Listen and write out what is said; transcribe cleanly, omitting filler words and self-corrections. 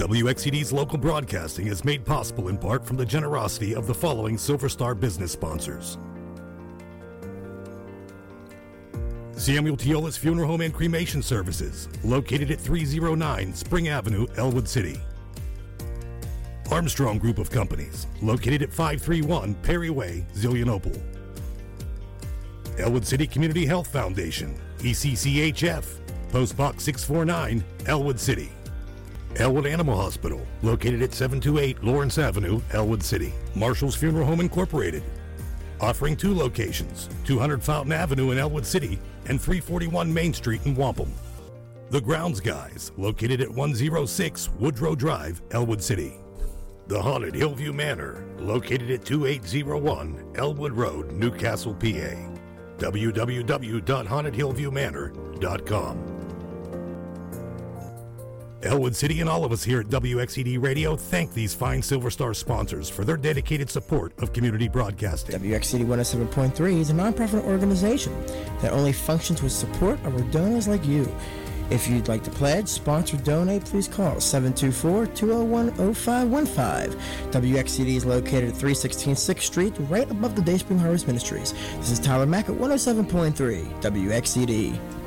WXCD's local broadcasting is made possible in part from the generosity of the following Silver Star business sponsors. Samuel Teola's Funeral Home and Cremation Services, located at 309 Spring Avenue, Elwood City. Armstrong Group of Companies, located at 531 Perry Way, Zillionople. Elwood City Community Health Foundation, ECCHF, Post Box 649, Elwood City. Elwood Animal Hospital, located at 728 Lawrence Avenue, Elwood City. Marshall's Funeral Home Incorporated, offering 2 locations, 200 Fountain Avenue in Elwood City and 341 Main Street in Wampum. The Grounds Guys, located at 106 Woodrow Drive, Elwood City. The Haunted Hillview Manor, located at 2801 Elwood Road, Newcastle, PA. www.hauntedhillviewmanor.com. Elwood City and all of us here at WXCD Radio thank these fine Silver Star sponsors for their dedicated support of community broadcasting. WXCD 107.3 is a nonprofit organization that only functions with support of our donors like you. If you'd like to pledge, sponsor, donate, please call 724-201-0515. WXCD is located at 316 6th Street, right above the Dayspring Harvest Ministries. This is Tyler Mack at 107.3 WXCD.